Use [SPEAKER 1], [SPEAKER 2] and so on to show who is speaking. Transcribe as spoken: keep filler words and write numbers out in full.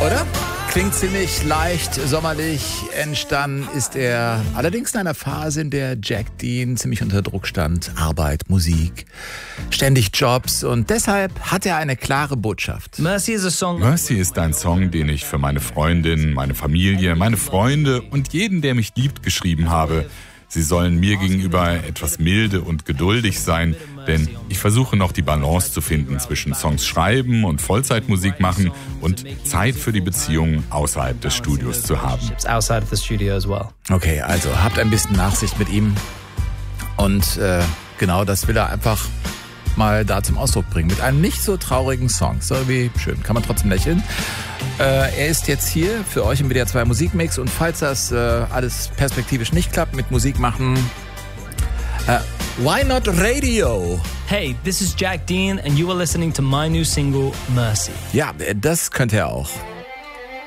[SPEAKER 1] oder? Klingt ziemlich leicht, sommerlich. Entstanden ist er allerdings in einer Phase, in der Jack Dean ziemlich unter Druck stand. Arbeit, Musik, ständig Jobs und deshalb hat er eine klare Botschaft.
[SPEAKER 2] Mercy is a song.
[SPEAKER 3] Mercy ist ein Song, den ich für meine Freundin, meine Familie, meine Freunde und jeden, der mich liebt, geschrieben habe. Sie sollen mir gegenüber etwas milde und geduldig sein, denn ich versuche noch die Balance zu finden zwischen Songs schreiben und Vollzeitmusik machen und Zeit für die Beziehung außerhalb des Studios zu haben.
[SPEAKER 1] Okay, also habt ein bisschen Nachsicht mit ihm und äh, genau das will er einfach mal da zum Ausdruck bringen. Mit einem nicht so traurigen Song. So wie schön, kann man trotzdem lächeln. Äh, er ist jetzt hier für euch im W D R zwei Musikmix und falls das äh, alles perspektivisch nicht klappt mit Musik machen, äh, why not radio?
[SPEAKER 2] Hey, this is Jack Dean and you are listening to my new single, Mercy.
[SPEAKER 1] Ja, das könnte er auch.